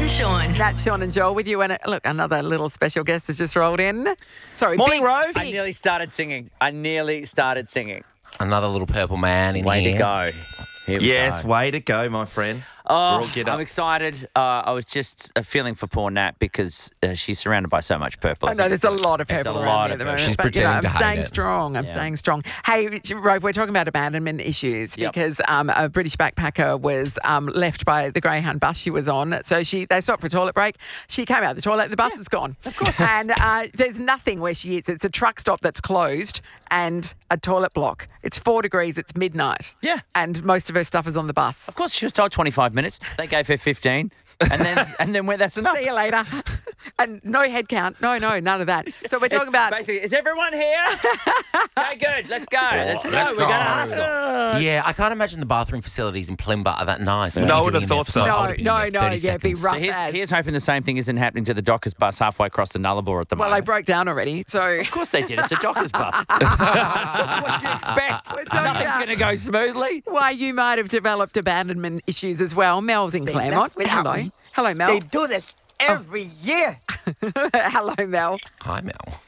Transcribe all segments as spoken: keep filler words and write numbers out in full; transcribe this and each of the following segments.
Sean. That's Sean and Joel with you. And uh, look, another little special guest has just rolled in. Sorry, Morning, big, Rove. I nearly started singing. I nearly started singing. Another little purple man in Way here. to go. Here we Yes, go. way to go, my friend. Oh, We're all get up. I'm excited. Uh, I was just uh, feeling for poor Nat because uh, she's surrounded by so much purple. I know there's a lot of There's purple a around lot me at of the purple. moment. She's but, you know, pretending I'm to hate staying it. strong. I'm Yeah. staying strong. Hey, Rove, we're talking about abandonment issues Yep. because um, a British backpacker was um, left by the Greyhound bus she was on. So she they stopped for a toilet break. She came out the toilet. The bus is gone. Of course. And uh, there's nothing where she is. It's a truck stop that's closed and a toilet block. It's four degrees. It's midnight. Yeah. And most of her stuff is on the bus. Of course, she was told twenty-five minutes. They gave her fifteen, and then and then where that's enough. See you later. And no head count. No, no, none of that. So we're talking about. Basically, is everyone here? Okay, good. Let's go. Let's go. let's We're go. going to hustle. Yeah, I can't imagine the bathroom facilities in Plymouth are that nice. No, I would have thought so. No, no, no, yeah, it'd be rough So here's, as. here's hoping the same thing isn't happening to the Dockers bus halfway across the Nullarbor at the Well, they moment. broke down already. So. Of course they did. It's a Dockers bus. What do you expect? talking Nothing's about- going to go smoothly. Why you might have developed abandonment issues as well. Mel's in Claremont. left without Hello. me. Hello, Mel. They do this every year. Hello, Mel. Hi, Mel.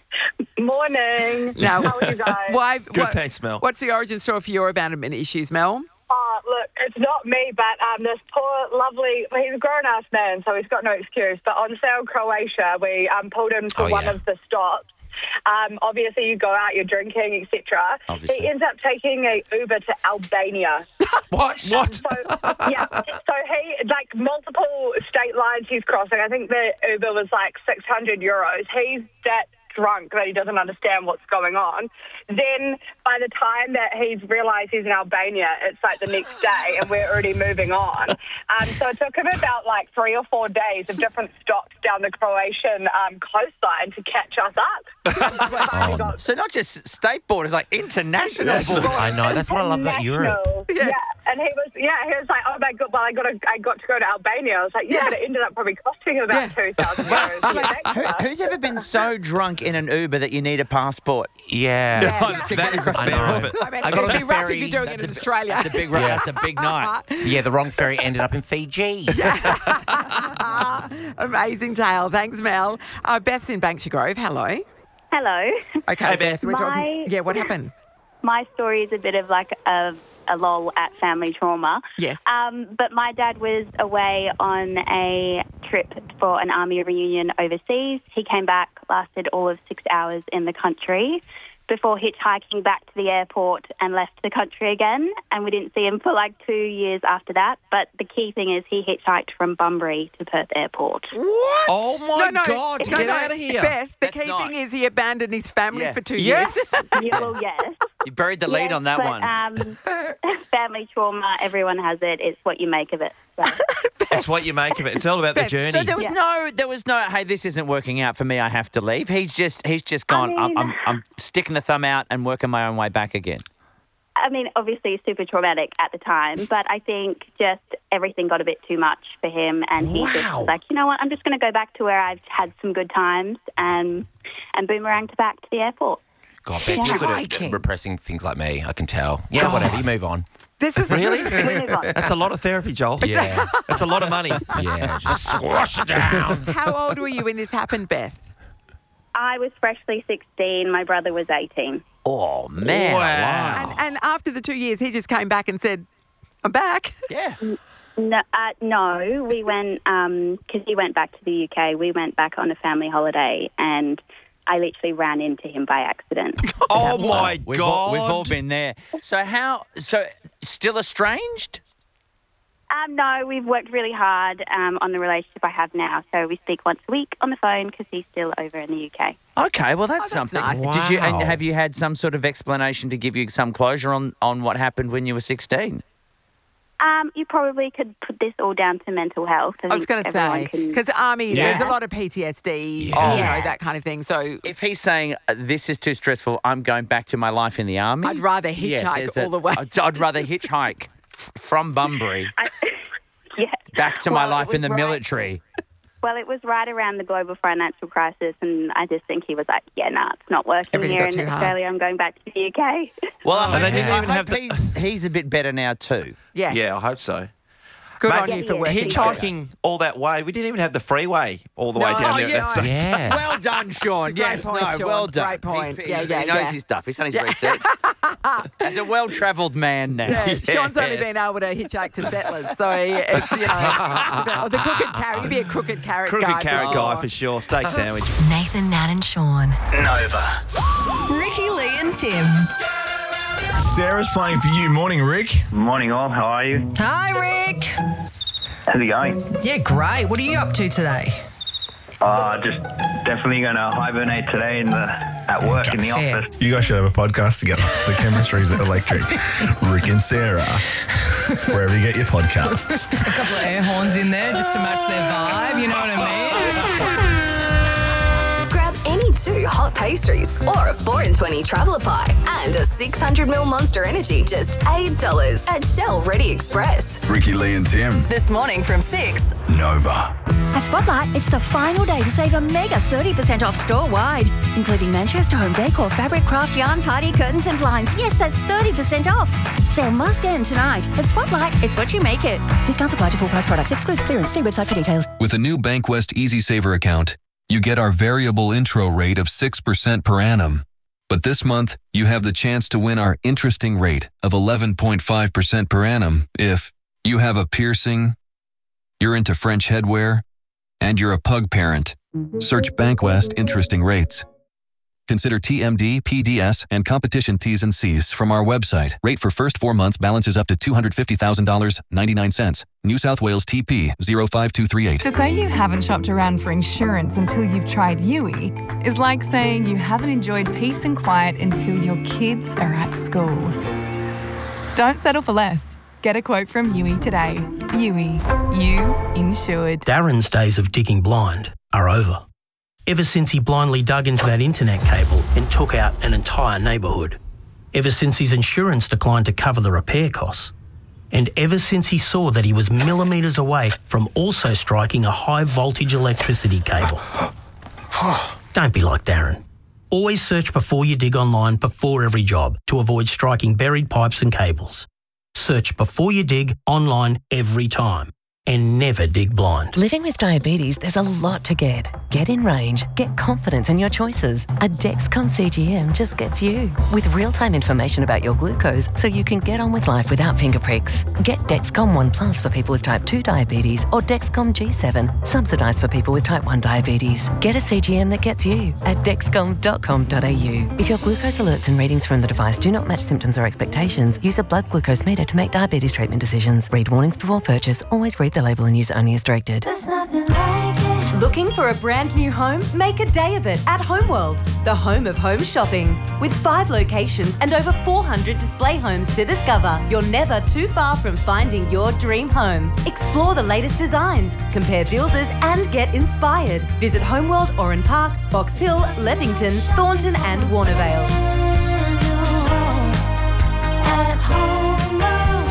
Morning. Now, How are you guys? why? Good, what- thanks, Mel. What's the origin story for your abandonment issues, Mel? Oh, look, it's not me, but um, this poor, lovely, well, he's a grown-ass man, so he's got no excuse. But on South Croatia, we um, pulled him to Oh, one yeah. of the stops. Um, obviously, you go out, you're drinking, et cetera. Obviously. He ends up taking a Uber to Albania. What? What? So, yeah. So he, like, multiple state lines he's crossing. I think the Uber was like six hundred euros. He's that drunk that he doesn't understand what's going on. Then by the time that he's realised he's in Albania, it's like the next day and we're already moving on. Um, so it took him about like three or four days of different stops down the Croatian um, coastline to catch us up. And we finally got So not just state borders, like international Yes. borders. I know. That's what I love about Europe. National. Yes. Yeah, and he was, yeah, he was like, oh my god, well, I got to, I got to go to Albania. I was like, yeah, Yeah. but it ended up probably costing him about Yeah. two thousand euros. Yeah, thanks, Who, sir. who's ever been so drunk in an Uber that you need a passport? Yeah. That is a I fair know. effort. I mean, I got it'd on be the rough if ferry. you're doing it in That's a- Australia. That's a big, yeah. That's a big night. Yeah, the wrong ferry ended up in Fiji. Amazing tale. Thanks, Mel. Uh, Beth's in Banksia Grove. Hello. Hello. Okay, Hey, Beth. Beth. We're talking. My- Yeah, what happened? My story is a bit of like a, a lol at family trauma. Yes. Um, but my dad was away on a trip for an army reunion overseas. He came back, lasted all of six hours in the country before hitchhiking back to the airport and left the country again. And we didn't see him for like two years after that. But the key thing is he hitchhiked from Bunbury to Perth Airport. What? Oh, no, my no, God. no, Get no, out of here. Beth, the That's key not- thing is he abandoned his family Yeah. for two Yes. years. Yeah, well, yes. You buried the lead Yes, on that but, one. Um, family trauma, everyone has it. It's what you make of it. So. It's what you make of it. It's all about the Beth, journey. So there was Yeah. no, there was no. Hey, this isn't working out for me. I have to leave. He's just, he's just gone. I mean- am I'm, I'm sticking the thumb out and working my own way back again. I mean, obviously super traumatic at the time, but I think just everything got a bit too much for him, and he just Wow. was like, you know what, I'm just going to go back to where I've had some good times, and and boomeranged back to the airport. God, Beth, Yeah. you're good Hiking. at repressing things like me. I can tell. Yeah, God. whatever. You move on. This is Really? We move on. That's a lot of therapy, Joel. Yeah. That's a lot of money. Yeah. Just squash it down. How old were you when this happened, Beth? I was freshly sixteen. My brother was eighteen. Oh man! Wow. And, and after the two years, he just came back and said, I'm back. Yeah. No, uh, no, we went because he went back to the U K. We went back on a family holiday, and I literally ran into him by accident. Oh, my We've God. all, we've all been there. So how? So still estranged? Um, no, we've worked really hard um, on the relationship I have now. So we speak once a week on the phone because he's still over in the U K. Okay, well that's, that's something. nice. Did you? And Wow. have you had some sort of explanation to give you some closure on on what happened when you were sixteen? Um, you probably could put this all down to mental health. I was going to say, because Army, Yeah. there's a lot of P T S D, Yeah. you know, Yeah. that kind of thing. So If he's saying uh, this is too stressful, I'm going back to my life in the army. I'd rather Yeah, hitchhike there's a- all the way. I'd, I'd rather hitchhike f- from Bunbury I, yeah. back to my Well, it life in was the right- military. Well, it was right around the global financial crisis, and I just think he was like, yeah, nah, it's not working Everything here got in too hard. Australia. I'm going back to the U K. Well, I And they hope- didn't I even hope have the- he's, he's a bit better now too. Yes. Yeah, I hope so. Good Mate, on you for working. hitchhiking all that way. We didn't even have the freeway all the way No, down oh, there. yeah. That's the, Yeah. Well done, Sean. Great Yes, point, no, Sean. well done. Great point. He's- Yeah, he's- yeah, he knows yeah. his stuff. He's done his research. As a well-travelled man now. Yeah, Sean's only Yes. been able to hitchhike to Settlers, so he, it's, you know, the crooked carrot. He'd be a crooked carrot crooked guy. carrot for guy sure. for sure. Steak sandwich. Nathan, Nat and Sean. Nova. Ricky, Lee and Tim. Sarah's playing for you. Morning, Rick. Morning all, how are you? Hi, Rick. How's it going? Yeah, great. What are you up to today? Uh, just definitely going to hibernate today in the at work in the Fair. office. You guys should have a podcast together. The chemistry's electric. Rick and Sarah. Wherever you get your podcasts. A couple of air horns in there just to match their vibe, you know what I mean? Grab any two hot pastries or a four in twenty traveller pie and a six hundred milliliter Monster Energy, just eight dollars at Shell Ready Express. Ricky, Lee and Tim. This morning from six. Nova. At Spotlight, it's the final day to save a mega thirty percent off store-wide, including Manchester Home Decor, fabric, craft, yarn, party, curtains and blinds. Yes, that's thirty percent off. Sale must end tonight. At Spotlight, it's what you make it. Discounts apply to full price products. Excludes clearance. See website for details. With a new Bankwest Easy Saver account, you get our variable intro rate of six percent per annum. But this month, you have the chance to win our interesting rate of eleven point five percent per annum if you have a piercing, you're into French headwear, and you're a pug parent. Search Bankwest Interesting Rates. Consider T M D, P D S, and competition T's and C's from our website. Rate for first four months balances up to two hundred fifty thousand dollars and ninety-nine cents. New South Wales T P zero five two three eight. To say you haven't shopped around for insurance until you've tried Yui is like saying you haven't enjoyed peace and quiet until your kids are at school. Don't settle for less. Get a quote from Yui today. Yui, you insured. Darren's days of digging blind are over. Ever since he blindly dug into that internet cable and took out an entire neighbourhood. Ever since his insurance declined to cover the repair costs. And ever since he saw that he was millimetres away from also striking a high voltage electricity cable. Don't be like Darren. Always search before you dig online before every job to avoid striking buried pipes and cables. Search before you dig online every time. And never dig blind. Living with diabetes, there's a lot to get. Get in range, get confidence in your choices. A Dexcom C G M just gets you. With real-time information about your glucose so you can get on with life without finger pricks. Get Dexcom One Plus for people with type two diabetes or Dexcom G seven, subsidised for people with type one diabetes. Get a C G M that gets you at dexcom dot com dot a u. If your glucose alerts and readings from the device do not match symptoms or expectations, use a blood glucose meter to make diabetes treatment decisions. Read warnings before purchase. Always read the label and use only as directed. There's nothing like it. Looking for a brand new home? Make a day of it at Homeworld, the home of home shopping. With five locations and over four hundred display homes to discover, you're never too far from finding your dream home. Explore the latest designs, compare builders and get inspired. Visit Homeworld, Oran Park, Box Hill, Leppington, Thornton and Warnervale. At Homeworld,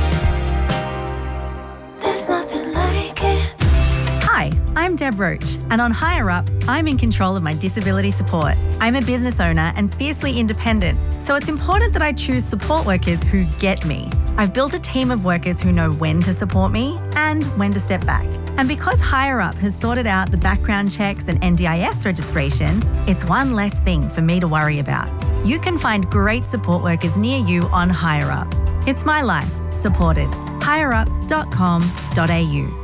there's nothing like it. Hi, I'm Deb Roach, and on Higher Up, I'm in control of my disability support. I'm a business owner and fiercely independent, so it's important that I choose support workers who get me. I've built a team of workers who know when to support me and when to step back. And because Higher Up has sorted out the background checks and N D I S registration, it's one less thing for me to worry about. You can find great support workers near you on Higher Up. It's my life, supported. higher up dot com dot a u.